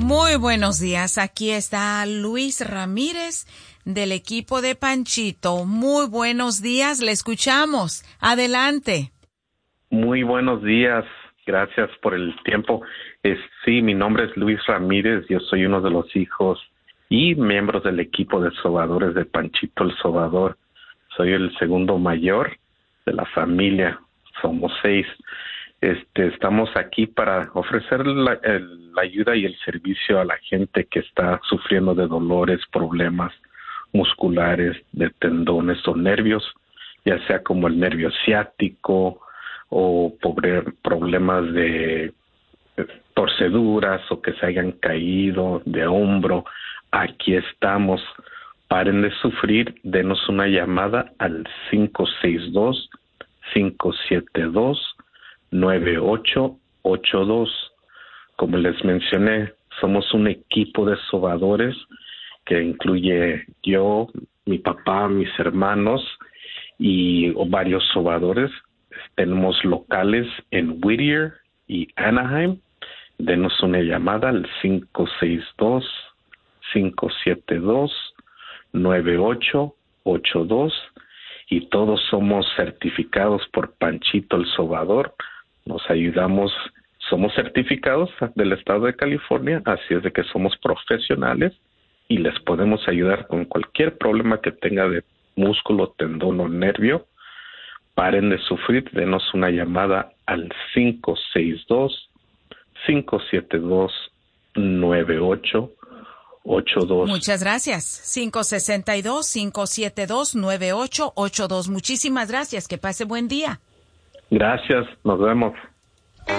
Muy buenos días. Aquí está Luis Ramírez del equipo de Panchito. Muy buenos días. Le escuchamos. Adelante. Muy buenos días. Gracias por el tiempo. Sí, mi nombre es Luis Ramírez. Yo soy uno de los hijos y miembros del equipo de sobadores de Panchito el Sobador. Soy el segundo mayor de la familia. Somos 6. Estamos aquí para ofrecer la ayuda y el servicio a la gente que está sufriendo de dolores, problemas musculares, de tendones o nervios, ya sea como el nervio ciático o problemas de torceduras o que se hayan caído de hombro. Aquí estamos. Paren de sufrir, denos una llamada al 562-572-9882. Como les mencioné, somos un equipo de sobadores que incluye yo, mi papá, mis hermanos y varios sobadores. Tenemos locales en Whittier y Anaheim. Denos una llamada al 562-572-9882 y todos somos certificados por Panchito el Sobador. Nos ayudamos, somos certificados del estado de California, así es de que somos profesionales y les podemos ayudar con cualquier problema que tenga de músculo, tendón o nervio. Paren de sufrir, denos una llamada al 562-572-9882. Muchas gracias. 562-572-9882. Muchísimas gracias. Que pase buen día. Gracias. Nos vemos.